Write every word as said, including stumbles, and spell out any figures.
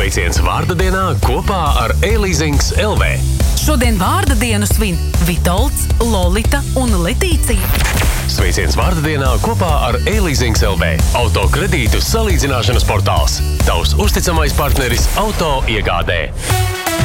Sveiciens vārda dienā kopā ar E-Leasings L V. Šodien vārda dienu svin Vitolds, Lolita un Letīcija. Sveiciens vārda dienā kopā ar E-Leasings L V. Auto kredītu salīdzināšanas portāls. Tavs uzticamais partneris auto iegādē.